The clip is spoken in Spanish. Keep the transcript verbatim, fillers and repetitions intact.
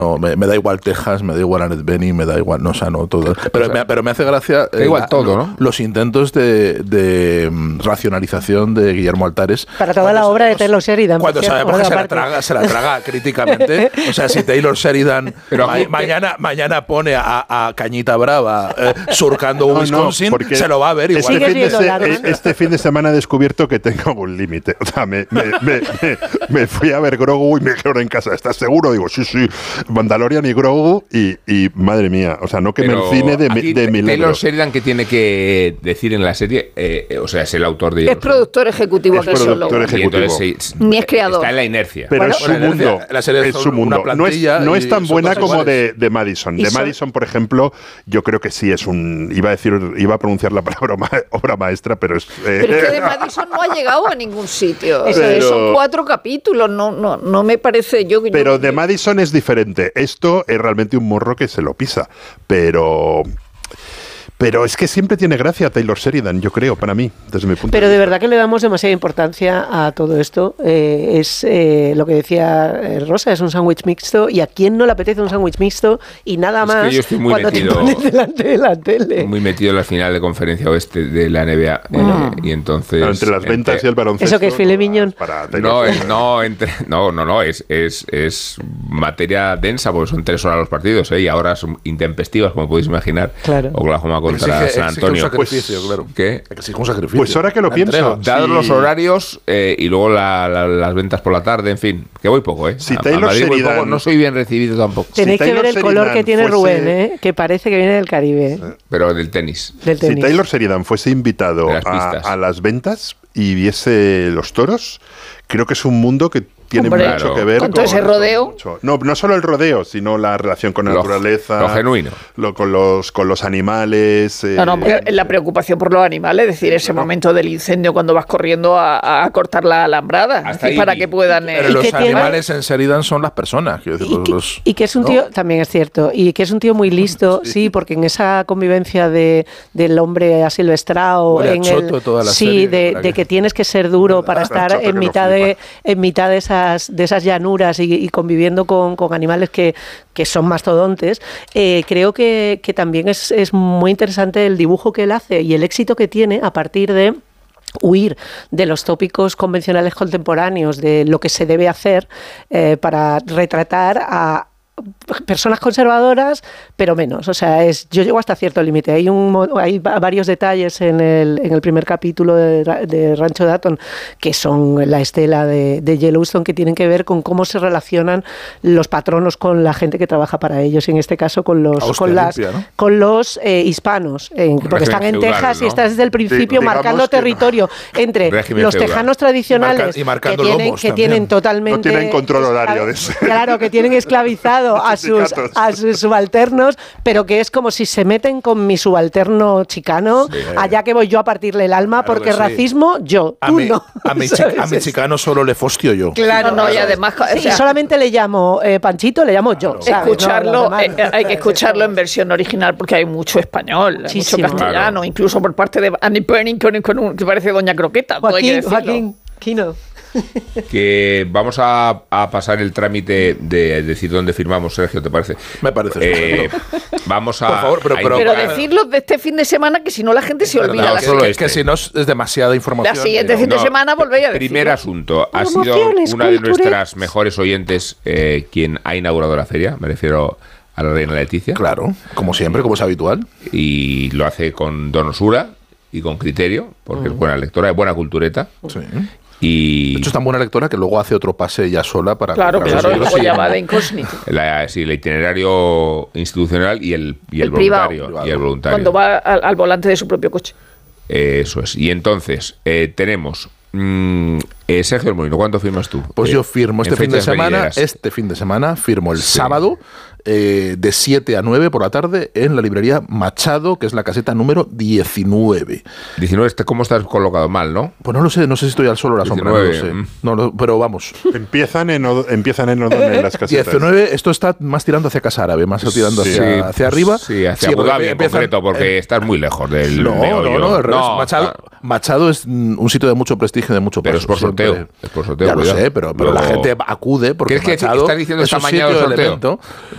No, me, me da igual Texas, me da igual Annette Bening, me da igual, no, o sea, no, todo. Pero, o sea, me, pero me hace gracia... Da igual la, todo, ¿no? Los intentos de, de um, racionalización de Guillermo Altares. Para toda la obra de Taylor Sheridan. Cuando sabemos que se la, traga, se la traga críticamente. O sea, si Taylor Sheridan pero ma mañana, mañana pone a, a Cañita Brava eh, surcando no, Wisconsin, no, se lo va a ver igual. Este fin, de se, este fin de semana he descubierto que tengo un límite. O sea, me, me, me, me, me fui a ver Grogu y me dijeron en casa, ¿estás seguro? Digo, sí, sí. Mandalorian y Grogu y, y madre mía, o sea, no queme el cine de, de, de milagro. Taylor Sheridan, ¿qué tiene que decir en la serie? Eh, o sea, es el autor de... Es productor ejecutivo. Es productor ejecutivo. Entonces, ni es creador. Está en la inercia. Pero bueno, es su mundo. La serie es su mundo. No es, no es tan buena como de, de Madison. De Madison, por ejemplo, yo creo que sí es un... Iba a decir, iba a pronunciar la palabra ma, obra maestra, pero es... Eh, pero es que de Madison no ha llegado a ningún sitio. Pero, o sea, son cuatro capítulos, no, no, no me parece... yo Pero no, de Madison es diferente. Esto es realmente un morro que se lo pisa. Pero... Pero es que siempre tiene gracia Taylor Sheridan, yo creo, para mí, desde mi punto Pero de de vista. verdad que le damos demasiada importancia a todo esto. Eh, es eh, lo que decía eh, Rosa, es un sándwich mixto. ¿Y a quién no le apetece un sándwich mixto? Y nada es más que yo estoy muy cuando metido, te pones delante de la tele. Muy metido en la final de conferencia oeste de la N B A. Ah. Eh, y entonces... Claro, entre las ventas entre, y el baloncesto... ¿Eso que es filet mignon? No, es, no, entre, no, no, no, es, es, es materia densa, porque son tres horas los partidos, ¿eh? Y ahora son intempestivas, como podéis imaginar. Claro. Oklahoma contra San Antonio. Un sacrificio, pues, claro. ¿Qué? Exige un sacrificio. Pues ahora que lo pienso, dados sí. los horarios eh, y luego la, la, las ventas por la tarde, en fin, que voy poco, ¿eh? Si a, Taylor a Madrid voy Sheridan, poco, no soy bien recibido tampoco. Tenéis si que ver el Sheridan color que tiene fuese, Rubén, ¿eh? Que parece que viene del Caribe. Sí. Pero del tenis. Del tenis. Si Taylor Sheridan fuese invitado a, a las ventas y viese los toros, creo que es un mundo que tiene Hombre, mucho claro. que ver con todo ese rodeo. Mucho. No, no solo el rodeo, sino la relación con la lo, naturaleza, lo genuino, lo, con los con los animales. Eh, no, no, la preocupación por los animales, es decir, ese no. momento del incendio cuando vas corriendo a, a cortar la alambrada, es decir, para que puedan. Eh, Pero los animales tiene? en Sheridan son las personas. Quiero decir, y, los, que, los, y que es un ¿no? tío, también es cierto, y que es un tío muy listo, sí, sí porque en esa convivencia de del hombre asilvestrado, en choto, el, toda la sí, serie, de, de que tienes que ser duro para estar en mitad de en mitad de esas de esas llanuras y, y conviviendo con, con animales que, que son mastodontes, eh, creo que, que también es, es muy interesante el dibujo que él hace y el éxito que tiene a partir de huir de los tópicos convencionales contemporáneos de lo que se debe hacer eh, para retratar a personas conservadoras, pero menos. O sea, es yo llego hasta cierto límite. Hay un hay varios detalles en el, en el primer capítulo de, de Rancho Dayton que son la estela de, de Yellowstone, que tienen que ver con cómo se relacionan los patronos con la gente que trabaja para ellos, y en este caso con los Hostia, con las limpia, ¿no? con los eh, hispanos, eh, porque están en feudal, Texas, ¿no? Y estás desde el principio sí, marcando territorio no. entre régimen los feudal. tejanos tradicionales y, marca, y que, tienen, que tienen totalmente no tienen control horario de ese. Claro, que tienen esclavizado a sus a sus subalternos, pero que es como si se meten con mi subalterno chicano, sí. allá que voy yo a partirle el alma, claro porque sí. racismo yo, a tú mi, no. A mi, chica, a mi chicano solo le fostio yo. Claro, no, y además... Sí, o sea, solamente le llamo eh, Panchito, le llamo yo. Claro. Escucharlo, no, eh, hay que escucharlo en versión original porque hay mucho español, Muchísimo. mucho castellano, claro. Incluso por parte de Annie Bening, con, con un, que parece Doña Croqueta. Joaquín, Joaquín Quino. Que vamos a, a pasar el trámite de decir dónde firmamos, Sergio, ¿te parece? Me parece. Eh, vamos a... Por favor, pero, pero, pero decirlo de este fin de semana, que si no la gente se olvida. No, la solo es este. que si no es demasiada información. La siguiente fin de no, semana volvéis a decirlo. Primer asunto. Ha sido una de nuestras mejores oyentes eh, quien ha inaugurado la feria. Me refiero a la reina Leticia. Claro, como siempre, como es habitual. Y lo hace con donosura y con criterio, porque mm. es buena lectora, es buena cultureta. Sí. Y... De hecho, es tan buena lectora que luego hace otro pase ella sola para... Claro, para claro, los luego ya va de incógnito. La, sí, el itinerario institucional y el, y el, el voluntario. privado. Y el voluntario. Cuando va al, al volante de su propio coche. Eso es. Y entonces, eh, tenemos... Mm, eh, Sergio Molino, ¿cuánto firmas tú? Pues eh, yo firmo este fin de semana, venideras. este fin de semana, firmo el sí. sábado eh, de siete a nueve por la tarde en la librería Machado, que es la caseta número diecinueve. diecinueve, ¿cómo estás colocado? Mal, ¿no? Pues no lo sé, no sé si estoy al sol o a la sombra, no lo sé. No, no, pero vamos. Empiezan en, empiezan en O'Donnell las casetas. diecinueve, esto está más tirando hacia Casa Árabe, más tirando sí, hacia, hacia arriba. Sí, hacia sí, Abu Dhabi en empiezan, concreto, porque eh, estás muy lejos del No, meollo. no, no, el no Machado, claro. Machado es un sitio de mucho prestigio, de mucho pero paso. es por sorteo. Siempre. Es por sorteo. Ya cuidado. lo sé, pero, pero Luego, la gente acude porque ¿Crees Machado que estás diciendo es esta un mañana sitio el sorteo? Elemento.